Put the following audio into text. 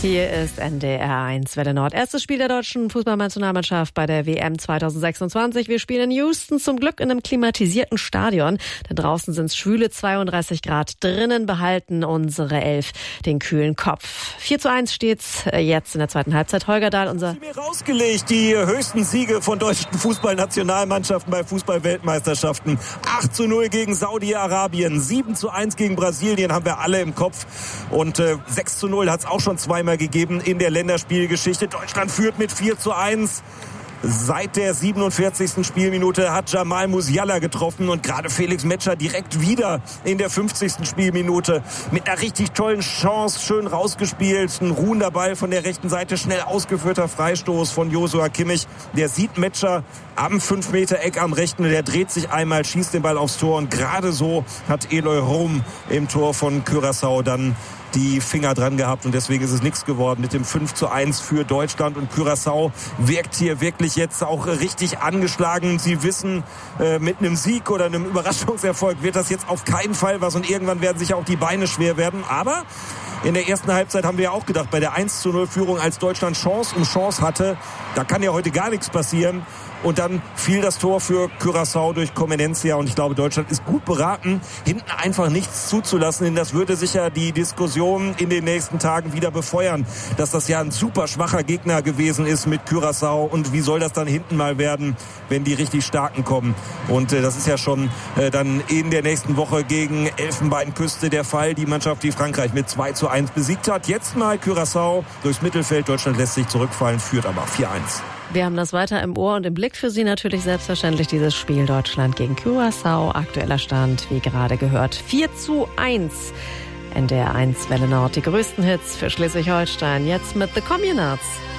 Hier ist NDR 1 Welle Nord. Erstes Spiel der deutschen Fußballnationalmannschaft bei der WM 2026. Wir spielen in Houston, zum Glück in einem klimatisierten Stadion. Denn draußen sind es schwüle 32 Grad. Drinnen behalten unsere Elf den kühlen Kopf. 4:1 steht's jetzt in der zweiten Halbzeit. Holger Dahl, unser... Mir rausgelegt, die höchsten Siege von deutschen Fußballnationalmannschaften bei Fußball-Weltmeisterschaften. 8:0 gegen Saudi-Arabien, 7:1 gegen Brasilien haben wir alle im Kopf. Und 6:0 hat es auch schon zweimal gegeben in der Länderspielgeschichte. Deutschland führt mit 4:1. Seit der 47. Spielminute hat Jamal Musiala getroffen und gerade Felix Metscher direkt wieder in der 50. Spielminute mit einer richtig tollen Chance, schön rausgespielt. Ein ruhender Ball von der rechten Seite, schnell ausgeführter Freistoß von Joshua Kimmich. Der sieht Metscher am 5-Meter-Eck am rechten, der dreht sich einmal, schießt den Ball aufs Tor und gerade so hat Eloy Rom im Tor von Curaçao dann die Finger dran gehabt und deswegen ist es nichts geworden mit dem 5:1 für Deutschland. Und Curaçao wirkt hier wirklich jetzt auch richtig angeschlagen. Sie wissen, mit einem Sieg oder einem Überraschungserfolg wird das jetzt auf keinen Fall was und irgendwann werden sich auch die Beine schwer werden. Aber in der ersten Halbzeit haben wir ja auch gedacht, bei der 1:0 Führung, als Deutschland Chance um Chance hatte, da kann ja heute gar nichts passieren. Und dann fiel das Tor für Curaçao durch Comenencia. Und ich glaube, Deutschland ist gut beraten, hinten einfach nichts zuzulassen. Denn das würde sicher die Diskussion in den nächsten Tagen wieder befeuern, dass das ja ein super schwacher Gegner gewesen ist mit Curaçao. Und wie soll das dann hinten mal werden, wenn die richtig Starken kommen? Und das ist ja schon dann in der nächsten Woche gegen Elfenbeinküste der Fall. Die Mannschaft, die Frankreich mit 2:1 besiegt hat. Jetzt mal Curaçao durchs Mittelfeld. Deutschland lässt sich zurückfallen, führt aber 4:1. Wir haben das weiter im Ohr und im Blick für Sie natürlich selbstverständlich dieses Spiel Deutschland gegen Curaçao. Aktueller Stand, wie gerade gehört, 4:1. NDR 1 Welle Nord, die größten Hits für Schleswig-Holstein. Jetzt mit The Communards.